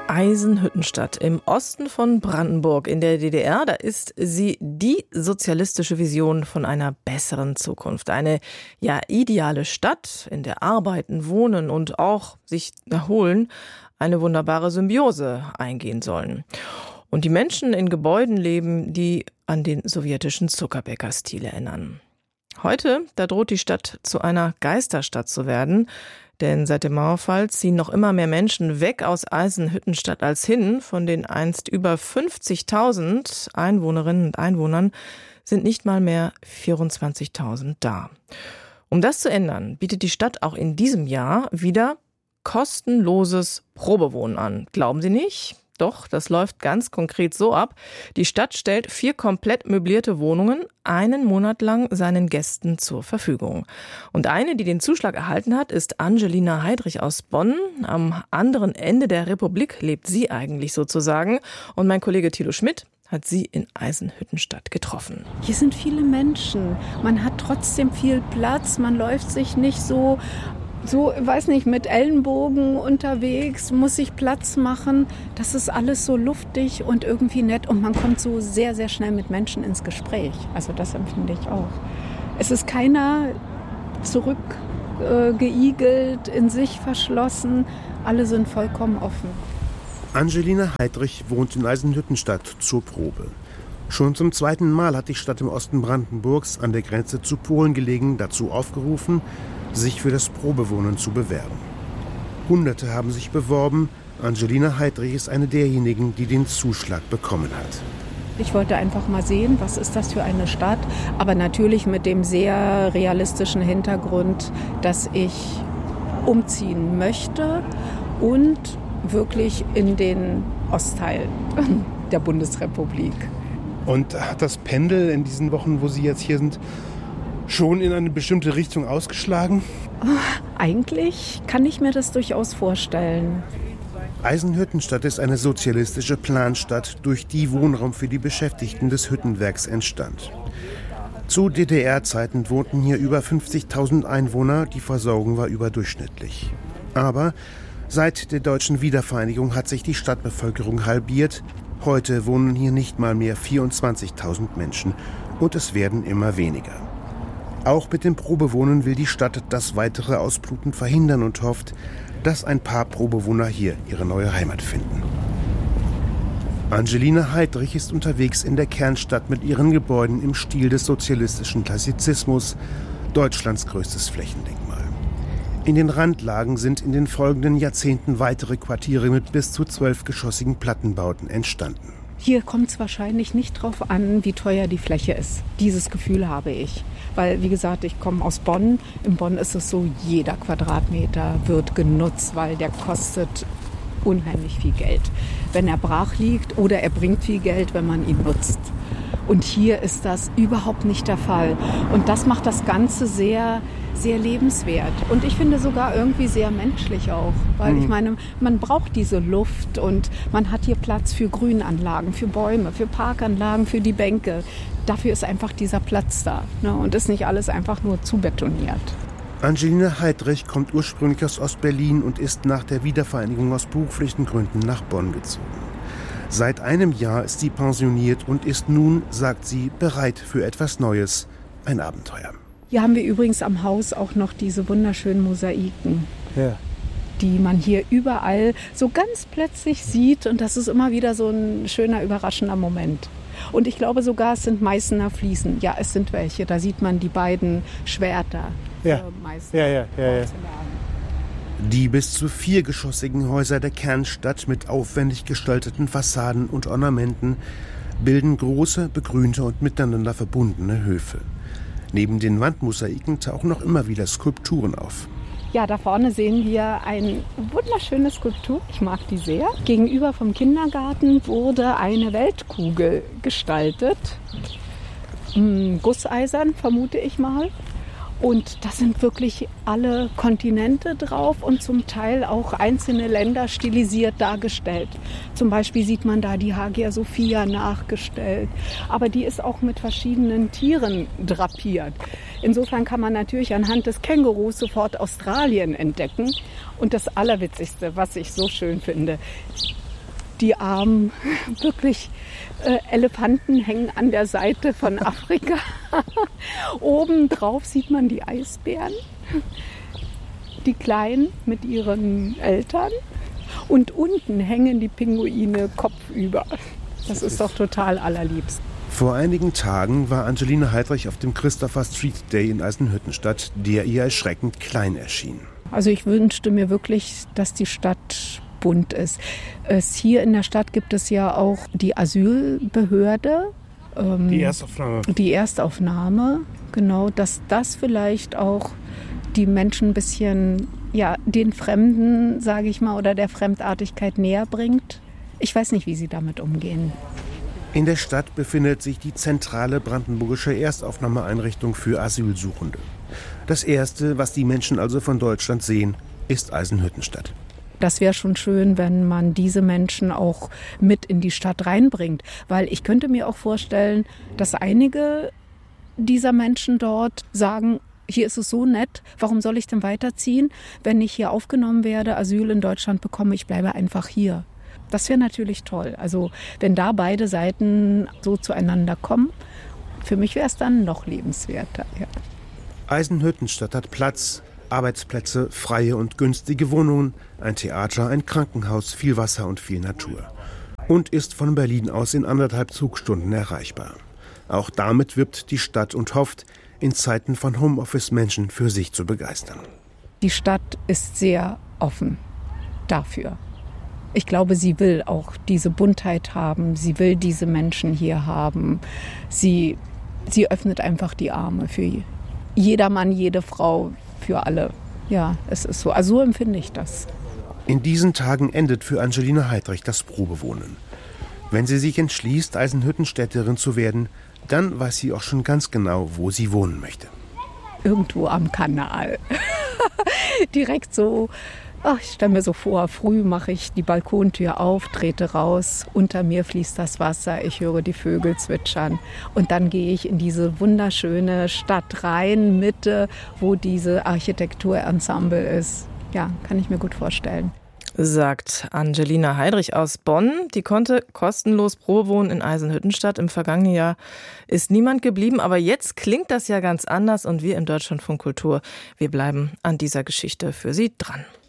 Eisenhüttenstadt im Osten von Brandenburg in der DDR, da ist sie die sozialistische Vision von einer besseren Zukunft. Eine ideale Stadt, in der Arbeiten, Wohnen und auch sich erholen eine wunderbare Symbiose eingehen sollen. Und die Menschen in Gebäuden leben, die an den sowjetischen Zuckerbäckerstil erinnern. Heute, da droht die Stadt zu einer Geisterstadt zu werden, denn seit dem Mauerfall ziehen noch immer mehr Menschen weg aus Eisenhüttenstadt als hin. Von den einst über 50.000 Einwohnerinnen und Einwohnern sind nicht mal mehr 24.000 da. Um das zu ändern, bietet die Stadt auch in diesem Jahr wieder kostenloses Probewohnen an. Glauben Sie nicht? Doch, das läuft ganz konkret so ab. Die Stadt stellt 4 komplett möblierte Wohnungen einen Monat lang seinen Gästen zur Verfügung. Und eine, die den Zuschlag erhalten hat, ist Angelina Heidrich aus Bonn. Am anderen Ende der Republik lebt sie eigentlich sozusagen. Und mein Kollege Thilo Schmidt hat sie in Eisenhüttenstadt getroffen. Hier sind viele Menschen. Man hat trotzdem viel Platz. Man läuft sich nicht so, weiß nicht, mit Ellenbogen unterwegs, muss sich Platz machen. Das ist alles so luftig und irgendwie nett und man kommt so sehr, sehr schnell mit Menschen ins Gespräch. Also das empfinde ich auch. Es ist keiner zurückgeigelt, in sich verschlossen. Alle sind vollkommen offen. Angelina Heidrich wohnt in Eisenhüttenstadt zur Probe. Schon zum 2. Mal hat die Stadt im Osten Brandenburgs an der Grenze zu Polen gelegen dazu aufgerufen, sich für das Probewohnen zu bewerben. Hunderte haben sich beworben. Angelina Heidrich ist eine derjenigen, die den Zuschlag bekommen hat. Ich wollte einfach mal sehen, was ist das für eine Stadt, aber natürlich mit dem sehr realistischen Hintergrund, dass ich umziehen möchte und wirklich in den Ostteil der Bundesrepublik. Und hat das Pendel in diesen Wochen, wo Sie jetzt hier sind, schon in eine bestimmte Richtung ausgeschlagen? Eigentlich kann ich mir das durchaus vorstellen. Eisenhüttenstadt ist eine sozialistische Planstadt, durch die Wohnraum für die Beschäftigten des Hüttenwerks entstand. Zu DDR-Zeiten wohnten hier über 50.000 Einwohner, die Versorgung war überdurchschnittlich. Aber seit der deutschen Wiedervereinigung hat sich die Stadtbevölkerung halbiert. Heute wohnen hier nicht mal mehr 24.000 Menschen und es werden immer weniger. Auch mit dem Probewohnen will die Stadt das weitere Ausbluten verhindern und hofft, dass ein paar Probewohner hier ihre neue Heimat finden. Angelina Heidrich ist unterwegs in der Kernstadt mit ihren Gebäuden im Stil des sozialistischen Klassizismus, Deutschlands größtes Flächendenkmal. In den Randlagen sind in den folgenden Jahrzehnten weitere Quartiere mit bis zu 12-geschossigen Plattenbauten entstanden. Hier kommt es wahrscheinlich nicht drauf an, wie teuer die Fläche ist. Dieses Gefühl habe ich. Weil, wie gesagt, ich komme aus Bonn. In Bonn ist es so, jeder Quadratmeter wird genutzt, weil der kostet unheimlich viel Geld. Wenn er brach liegt oder er bringt viel Geld, wenn man ihn nutzt. Und hier ist das überhaupt nicht der Fall. Und das macht das Ganze sehr, sehr lebenswert. Und ich finde sogar irgendwie sehr menschlich auch. Weil ich meine, man braucht diese Luft und man hat hier Platz für Grünanlagen, für Bäume, für Parkanlagen, für die Bänke. Dafür ist einfach dieser Platz da. Ne? Und ist nicht alles einfach nur zubetoniert. Angelina Heidrich kommt ursprünglich aus Ostberlin und ist nach der Wiedervereinigung aus beruflichen Gründen nach Bonn gezogen. Seit einem Jahr ist sie pensioniert und ist nun, sagt sie, bereit für etwas Neues, ein Abenteuer. Hier haben wir übrigens am Haus auch noch diese wunderschönen Mosaiken, die man hier überall so ganz plötzlich sieht. Und das ist immer wieder so ein schöner, überraschender Moment. Und ich glaube sogar, es sind Meißner Fliesen. Ja, es sind welche. Da sieht man die beiden Schwerter. Meißner. Die bis zu 4-geschossigen Häuser der Kernstadt mit aufwendig gestalteten Fassaden und Ornamenten bilden große, begrünte und miteinander verbundene Höfe. Neben den Wandmosaiken tauchen noch immer wieder Skulpturen auf. Ja, da vorne sehen wir eine wunderschöne Skulptur. Ich mag die sehr. Gegenüber vom Kindergarten wurde eine Weltkugel gestaltet. Gusseisern, vermute ich mal. Und da sind wirklich alle Kontinente drauf und zum Teil auch einzelne Länder stilisiert dargestellt. Zum Beispiel sieht man da die Hagia Sophia nachgestellt. Aber die ist auch mit verschiedenen Tieren drapiert. Insofern kann man natürlich anhand des Kängurus sofort Australien entdecken. Und das Allerwitzigste, was ich so schön finde, die armen, wirklich Elefanten hängen an der Seite von Afrika. Oben drauf sieht man die Eisbären, die Kleinen mit ihren Eltern. Und unten hängen die Pinguine kopfüber. Das ist doch total allerliebst. Vor einigen Tagen war Angelina Heidrich auf dem Christopher Street Day in Eisenhüttenstadt, der ihr erschreckend klein erschien. Also ich wünschte mir wirklich, dass die Stadt bunt ist. Hier in der Stadt gibt es ja auch die Asylbehörde. Die Erstaufnahme. Die Erstaufnahme, genau. Dass das vielleicht auch die Menschen ein bisschen, ja, den Fremden, sage ich mal, oder der Fremdartigkeit näher bringt. Ich weiß nicht, wie sie damit umgehen. In der Stadt befindet sich die zentrale brandenburgische Erstaufnahmeeinrichtung für Asylsuchende. Das Erste, was die Menschen also von Deutschland sehen, ist Eisenhüttenstadt. Das wäre schon schön, wenn man diese Menschen auch mit in die Stadt reinbringt. Weil ich könnte mir auch vorstellen, dass einige dieser Menschen dort sagen, hier ist es so nett, warum soll ich denn weiterziehen, wenn ich hier aufgenommen werde, Asyl in Deutschland bekomme, ich bleibe einfach hier. Das wäre natürlich toll. Also wenn da beide Seiten so zueinander kommen, für mich wäre es dann noch lebenswerter. Ja. Eisenhüttenstadt hat Platz, Arbeitsplätze, freie und günstige Wohnungen, ein Theater, ein Krankenhaus, viel Wasser und viel Natur. Und ist von Berlin aus in 1,5 Zugstunden erreichbar. Auch damit wirbt die Stadt und hofft, in Zeiten von Homeoffice Menschen für sich zu begeistern. Die Stadt ist sehr offen dafür. Ich glaube, sie will auch diese Buntheit haben, sie will diese Menschen hier haben. Sie öffnet einfach die Arme für jeder Mann, jede Frau, für alle. Ja, es ist so. Also so empfinde ich das. In diesen Tagen endet für Angelina Heidrich das Probewohnen. Wenn sie sich entschließt, Eisenhüttenstädterin zu werden, dann weiß sie auch schon ganz genau, wo sie wohnen möchte. Irgendwo am Kanal. Direkt so. Ach, ich stelle mir so vor, früh mache ich die Balkontür auf, trete raus, unter mir fließt das Wasser, ich höre die Vögel zwitschern und dann gehe ich in diese wunderschöne Stadt rein, Mitte, wo diese Architekturensemble ist. Ja, kann ich mir gut vorstellen. Sagt Angelina Heidrich aus Bonn. Die konnte kostenlos Probewohnen in Eisenhüttenstadt. Im vergangenen Jahr ist niemand geblieben, aber jetzt klingt das ja ganz anders und wir im Deutschlandfunk Kultur, wir bleiben an dieser Geschichte für Sie dran.